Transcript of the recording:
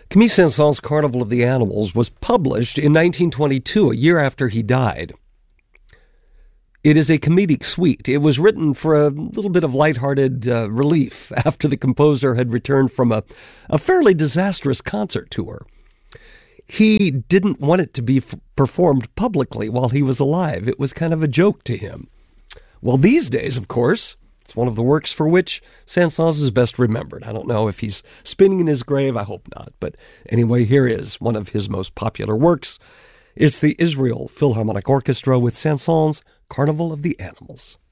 Camille Saint-Saëns' Carnival of the Animals was published in 1922, a year after he died. It is a comedic suite. It was written for a little bit of lighthearted relief after the composer had returned from a fairly disastrous concert tour. He didn't want it to be performed publicly while he was alive. It was kind of a joke to him. Well, these days, of course, it's one of the works for which Saint-Saëns is best remembered. I don't know if he's spinning in his grave. I hope not. But anyway, here is one of his most popular works. It's the Israel Philharmonic Orchestra with Saint-Saëns' Carnival of the Animals.